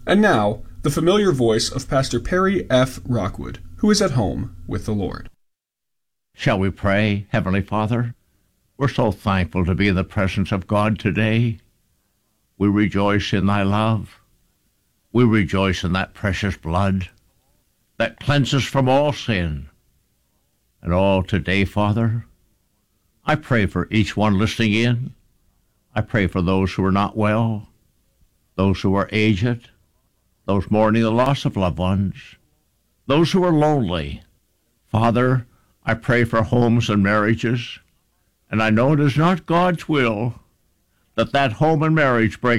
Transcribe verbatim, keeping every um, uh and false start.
And now, the familiar voice of Pastor Perry F. Rockwood, who is at home with the Lord. Shall we pray? Heavenly Father, we're so thankful to be in the presence of God today. We rejoice in thy love. We rejoice in that precious blood that cleanses from all sin. And all today, Father, I pray for each one listening in. I pray for those who are not well, those who are aged, those mourning the loss of loved ones, those who are lonely. Father, I pray for homes and marriages, and I know it is not God's will that that home and marriage break